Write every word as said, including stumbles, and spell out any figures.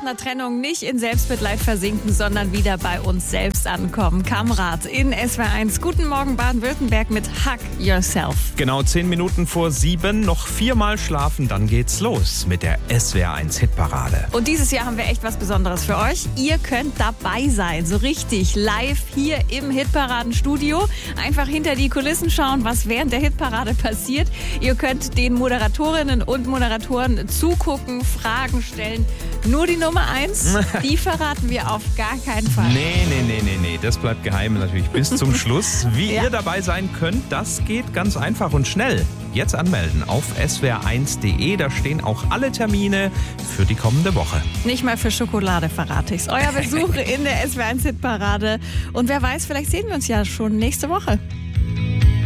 einer Trennung nicht in Selbstmitleid versinken, sondern wieder bei uns selbst ankommen. Kamrat in S W R eins. Guten Morgen Baden-Württemberg mit Hug Yourself. Genau zehn Minuten vor sieben, noch viermal schlafen, dann geht's los mit der S W R eins Hitparade. Und dieses Jahr haben wir echt was Besonderes für euch. Ihr könnt dabei sein, so richtig live hier im Hitparadenstudio. Einfach hinter die Kulissen schauen, was während der Hitparade passiert. Ihr könnt den Moderatorinnen und Moderatoren zugucken, Fragen stellen. Nur die Nummer eins, die verraten wir auf gar keinen Fall. Nee, nee, nee, nee, nee, das bleibt geheim natürlich bis zum Schluss. Wie Ja. ihr dabei sein könnt, das geht ganz einfach und schnell. Jetzt anmelden auf S W R eins punkt de, da stehen auch alle Termine für die kommende Woche. Nicht mal für Schokolade verrate ich's. Euer Besuch in der S W R eins Hitparade. Und wer weiß, vielleicht sehen wir uns ja schon nächste Woche.